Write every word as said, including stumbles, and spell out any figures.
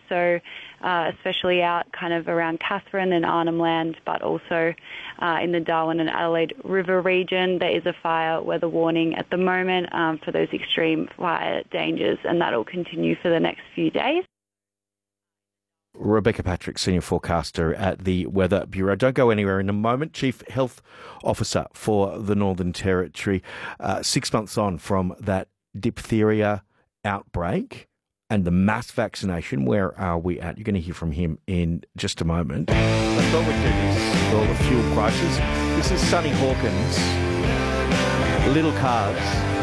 so uh, especially out kind of around Katherine and Arnhem Land, but also uh, in the Darwin and Adelaide River region. There is a fire weather warning at the moment um, for those extreme fire dangers, and that will continue for the next few days. Rebecca Patrick, Senior Forecaster at the Weather Bureau. Don't go anywhere in a moment. Chief Health Officer for the Northern Territory. Uh, six months on from that diphtheria outbreak and the mass vaccination, where are we at? You're going to hear from him in just a moment. I thought we'd do this for all the fuel prices. This is Sonny Hawkins, Little Cars.